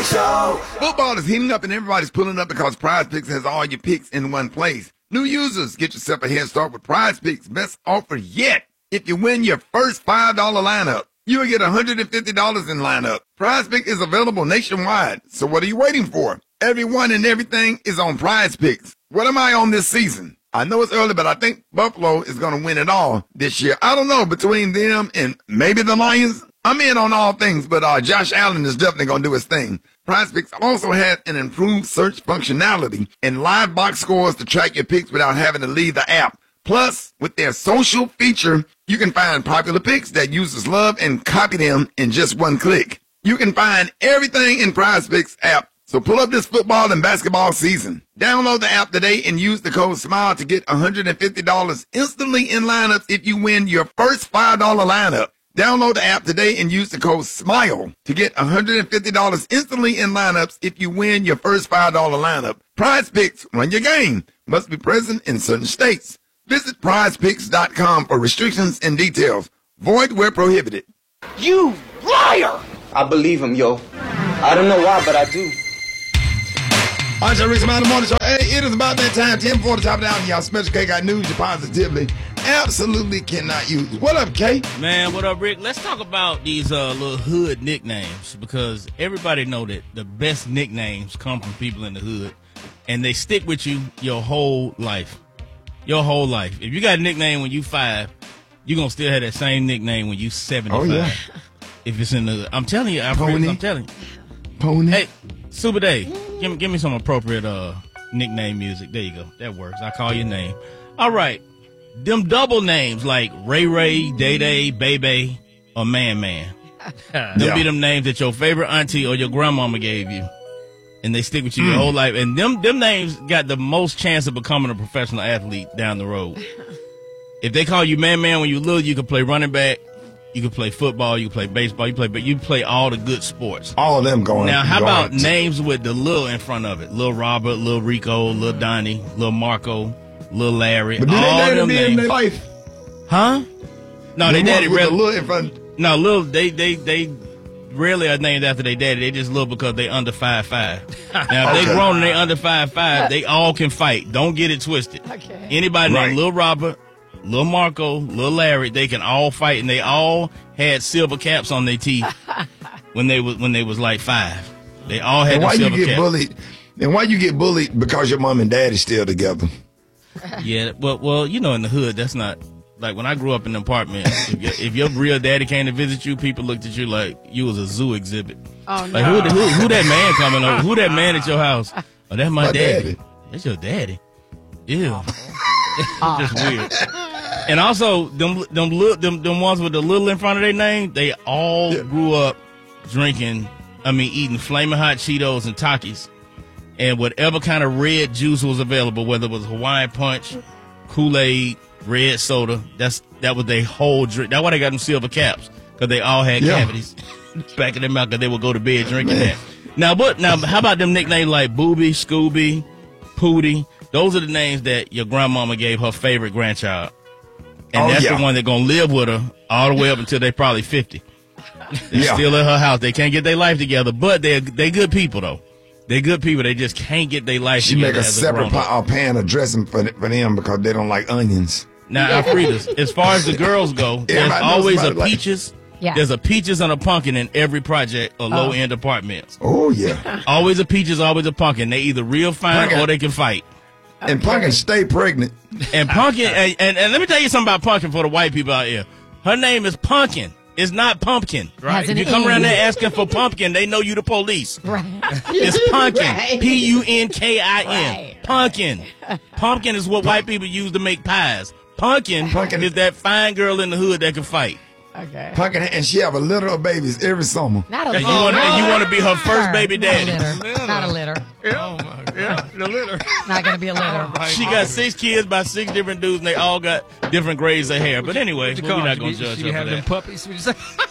Show. Football is heating up and everybody's pulling up because Prize Picks has all your picks in one place. New users, get yourself a head start with Prize Picks. Best offer yet. If you win your first $5 lineup, you will get $150 in lineup. Prize Pick is available nationwide. So what are you waiting for? Everyone and everything is on Prize Picks. What am I on this season? I know it's early, but I think Buffalo is going to win it all this year. I don't know, between them and maybe the Lions. I'm in on all things, but Josh Allen is definitely going to do his thing. PrizePicks also has an improved search functionality and live box scores to track your picks without having to leave the app. Plus, with their social feature, you can find popular picks that users love and copy them in just one click. You can find everything in PrizePicks app. So pull up this football and basketball season. Download the app today and use the code SMILE to get $150 instantly in lineups if you win your first $5 lineup. Download the app today and use the code SMILE to get $150 instantly in lineups if you win your first $5 lineup. Prize Picks, run your game. Must be present in certain states. Visit prizepicks.com for restrictions and details. Void where prohibited. You liar! I believe him, yo. I don't know why, but I do. All right, so Rick's Mountain Morning Show. Hey, it is about that time. 10 before the top of the hour. Y'all Special K got news you positively absolutely cannot use. What up, K? Man, what up, Rick? Let's talk about these little hood nicknames, because everybody know that the best nicknames come from people in the hood, and they stick with you your whole life. Your whole life. If you got a nickname when you 5, you're going to still have that same nickname when you 75. Oh, yeah. If it's in the hood. I'm telling you. I'm telling you. Pony. Hey, Super Dave, give me some appropriate nickname music. There you go. That works. I call your name. All right. Them double names like Ray Ray, Day Day, Baby, or Man Man. Them be them names that your favorite auntie or your grandmama gave you. And they stick with you your whole life. And them names got the most chance of becoming a professional athlete down the road. If they call you Man Man when you little, you can play running back, you can play football, you can play baseball, you play all the good sports. All of them going. Now, how about names with the Lil in front of it? Lil Robert, Lil Rico, Lil Donnie, Lil Marco, Lil Larry. But do all they them names in their life? Huh? No, they daddy really. Lil in front. No, Lil, they rarely are named after their daddy. They just Lil because they under 5'5". Now, if they grown and they under 5'5", they all can fight. Don't get it twisted. Okay. Anybody named Lil Robert, Lil Marco, Lil Larry, they can all fight, and they all had silver caps on their teeth when they was like 5. They all had silver caps. Bullied? And why you get bullied because your mom and dad is still together? Yeah, well, you know, in the hood, that's not. Like, when I grew up in an apartment, if your real daddy came to visit you, people looked at you like you was a zoo exhibit. Oh, no. Like, who that man coming over? Who that man at your house? Oh, that's my daddy. That's your daddy. Ew. Just weird. And also, them ones with the little in front of their name, they all grew up eating Flamin' Hot Cheetos and Takis. And whatever kind of red juice was available, whether it was Hawaiian Punch, Kool-Aid, red soda, that was their whole drink. That's why they got them silver caps, because they all had cavities back in their mouth, because they would go to bed drinking that. Now, how about them nicknames like Booby, Scooby, Pootie? Those are the names that your grandmama gave her favorite grandchild. And that's the one that's going to live with her all the way up until they probably 50. They're still at her house. They can't get their life together, but they good people, though. They're good people. They just can't get their life together. She make a separate pan of dressing for them because they don't like onions. Now, Alfreda's, as far as the girls go, there's always a peaches. Yeah. There's a peaches and a pumpkin in every project or low-end apartments. Oh, yeah. Always a peaches, always a pumpkin. They either real fine or they can fight. And Pumpkin stay pregnant. And Pumpkin, and let me tell you something about Pumpkin for the white people out here. Her name is Pumpkin. It's not Pumpkin, right? If you come around there asking for Pumpkin, they know you the police. Right. It's Pumpkin. Right. Punkin. Right. Pumpkin. Pumpkin is what white people use to make pies. Pumpkin is that fine girl in the hood that can fight. Okay. Pumpkin, and she have a litter of babies every summer. Not a litter. And you want to be her first baby daddy. Not a litter. Oh my God. Yeah, the litter. Not gonna be a litter. She got 6 kids by 6 different dudes, and they all got different grades of hair. But anyway, we're not gonna judge her for that. Them puppies? What you say?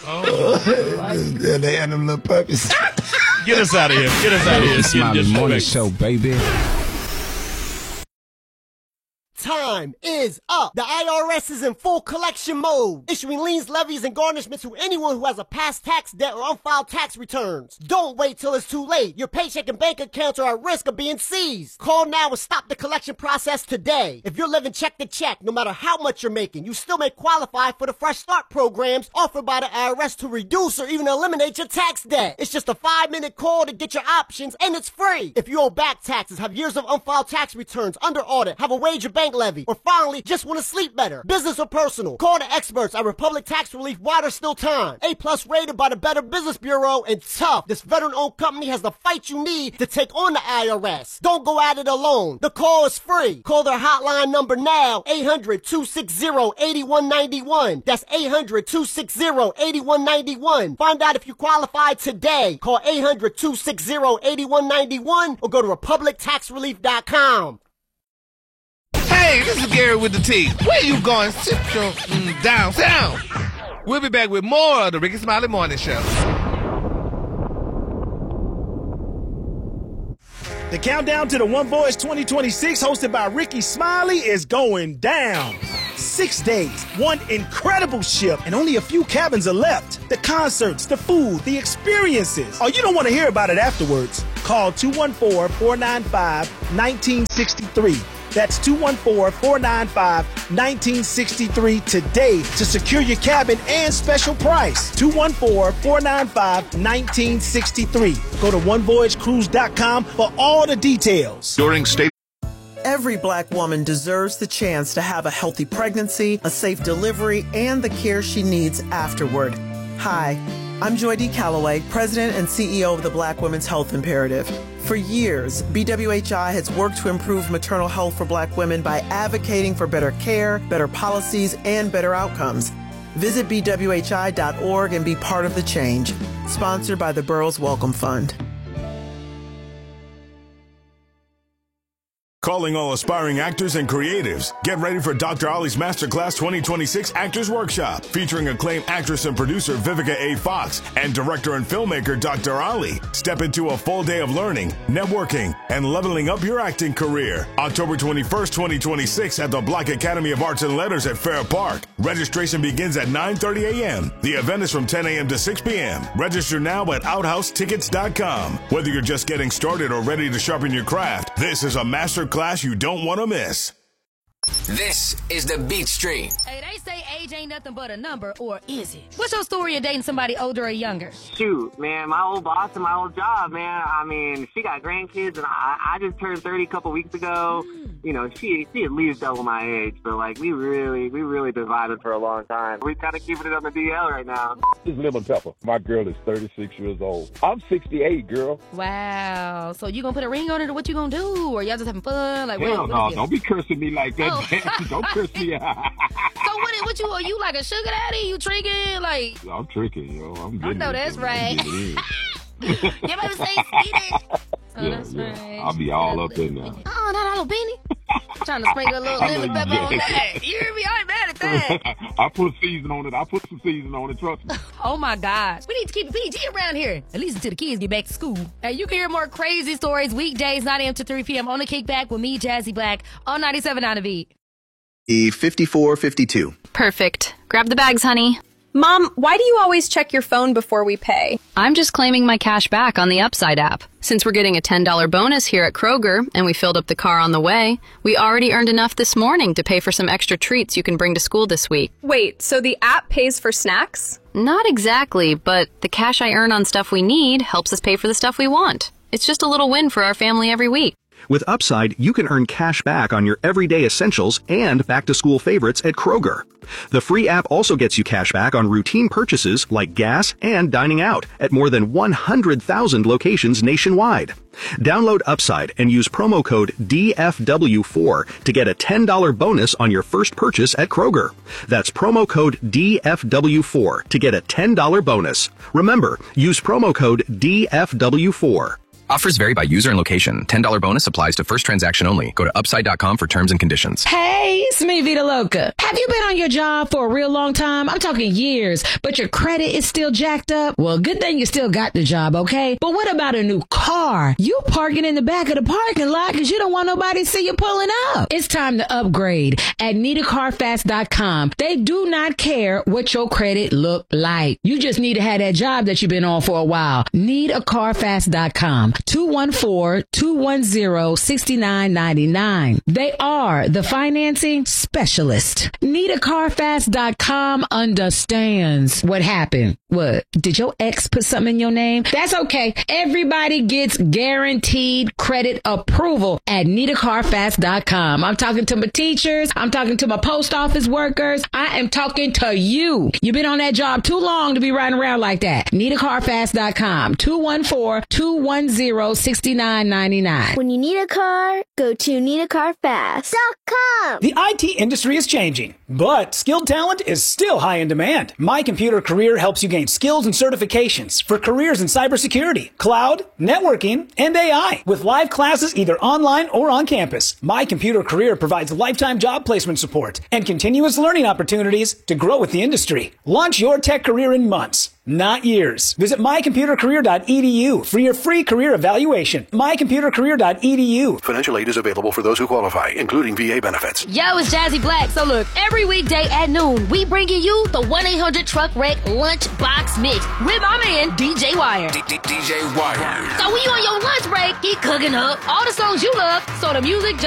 Yeah, they had them little puppies. Get us out of here. Get us out of here. Smiley Morning Show, baby. Time Time is up. The IRS is in full collection mode, issuing liens, levies, and garnishments to anyone who has a past tax debt or unfiled tax returns. Don't wait till it's too late. Your paycheck and bank accounts are at risk of being seized. Call now and stop the collection process today. If you're living check to check, no matter how much you're making, you still may qualify for the Fresh Start programs offered by the IRS to reduce or even eliminate your tax debt. It's just a 5-minute call to get your options, and it's free. If you owe back taxes, have years of unfiled tax returns, under audit, have a wage or bank levy, or finally just want to sleep better, business or personal, call the experts at Republic Tax Relief while there's still time. A+ rated by the Better Business Bureau, and tough. This veteran-owned company has the fight you need to take on the IRS. Don't go at it alone. The call is free. Call their hotline number now, 800-260-8191. That's 800-260-8191. Find out if you qualify today. Call 800-260-8191 or go to republictaxrelief.com. Hey, this is Gary with the T. Where you going? Sit your down. Sit down. We'll be back with more of the Ricky Smiley Morning Show. The countdown to the One Voice 2026 hosted by Ricky Smiley is going down. 6 days, one incredible ship, and only a few cabins are left. The concerts, the food, the experiences. Oh, you don't want to hear about it afterwards. Call 214-495-1963. That's 214-495-1963 today to secure your cabin and special price. 214-495-1963. Go to onevoyagecruise.com for all the details. During state. Every Black woman deserves the chance to have a healthy pregnancy, a safe delivery, and the care she needs afterward. Hi, I'm Joy D. Calloway, President and CEO of the Black Women's Health Imperative. For years, BWHI has worked to improve maternal health for Black women by advocating for better care, better policies, and better outcomes. Visit BWHI.org and be part of the change. Sponsored by the Burroughs Welcome Fund. Calling all aspiring actors and creatives. Get ready for Dr. Ollie's Masterclass 2026 Actors Workshop, featuring acclaimed actress and producer Vivica A. Fox and director and filmmaker Dr. Ollie. Step into a full day of learning, networking, and leveling up your acting career. October 21st, 2026 at the Black Academy of Arts and Letters at Fair Park. Registration begins at 9:30 a.m. The event is from 10 a.m. to 6 p.m. Register now at outhousetickets.com. Whether you're just getting started or ready to sharpen your craft, this is a masterclass you don't want to miss. This is the Beat Stream. Hey, they say age ain't nothing but a number, or is it? What's your story of dating somebody older or younger? Shoot, man, my old boss and my old job, man. I mean, she got grandkids, and I just turned 30 a couple weeks ago. You know, she at least double my age, but like we really been vibing for a long time. We kind of keeping it on the DL right now. This is Lemon Pepper. My girl is 36 years old. I'm 68, girl. Wow. So you gonna put a ring on it, or what you gonna do? Or y'all just having fun? Like, hell no, don't be cursing me like that. Don't curse me out. So what you are you like a sugar daddy? You tricking? Like, I'm tricking, yo. I'm getting I know that's right. You better say speedy. Oh, that's right. I'll be all up in there. Oh, not jalapeno. Trying to sprinkle a little lemon pepper on that. You hear me? I ain't mad at that. I put season on it. I put some season on it. Trust me. Oh my gosh. We need to keep it PG around here. At least until the kids get back to school. Now you can hear more crazy stories weekdays 9 a.m. to 3 p.m. on the Kickback with me, Jazzy Black, on 97.9 The Beat. E5452. Perfect. Grab the bags, honey. Mom, why do you always check your phone before we pay? I'm just claiming my cash back on the Upside app. Since we're getting a $10 bonus here at Kroger, and we filled up the car on the way, we already earned enough this morning to pay for some extra treats you can bring to school this week. Wait, so the app pays for snacks? Not exactly, but the cash I earn on stuff we need helps us pay for the stuff we want. It's just a little win for our family every week. With Upside, you can earn cash back on your everyday essentials and back-to-school favorites at Kroger. The free app also gets you cash back on routine purchases like gas and dining out at more than 100,000 locations nationwide. Download Upside and use promo code DFW4 to get a $10 bonus on your first purchase at Kroger. That's promo code DFW4 to get a $10 bonus. Remember, use promo code DFW4. Offers vary by user and location. $10 bonus applies to first transaction only. Go to upside.com for terms and conditions. Hey, it's me, Vita Loca. Have you been on your job for a real long time? I'm talking years, but your credit is still jacked up? Well, good thing you still got the job, okay? But what about a new car are. You parking in the back of the parking lot because you don't want nobody to see you pulling up. It's time to upgrade at NitaCarFast.com. They do not care what your credit look like. You just need to have that job that you've been on for a while. NitaCarFast.com. 214-210-6999. They are the financing specialist. NitaCarFast.com understands what happened. What? Did your ex put something in your name? That's okay. Everybody gets guaranteed credit approval at NitaCarFast.com. I'm talking to my teachers. I'm talking to my post office workers. I am talking to you. You've been on that job too long to be riding around like that. NitaCarFast.com. 214-210-6999. When you need a car, go to NitaCarFast.com. The IT industry is changing, but skilled talent is still high in demand. My Computer Career helps you gain skills and certifications for careers in cybersecurity, cloud, networking, and AI. With live classes either online or on campus, My Computer Career provides lifetime job placement support and continuous learning opportunities to grow with the industry. Launch your tech career in months, not years. Visit mycomputercareer.edu for your free career evaluation. mycomputercareer.edu. Financial aid is available for those who qualify, including VA benefits. Yo, it's Jazzy Black. So look, every weekday at noon, we bringing you the 1-800-TRUCK-WRECK Lunchbox Mix with my man, DJ Wire. DJ Wire. So when you on your lunch break, he cooking up all the songs you love, so the music just